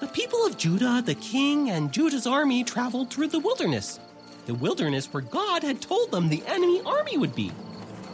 people of Judah, the king, and Judah's army traveled through the wilderness where God had told them the enemy army would be.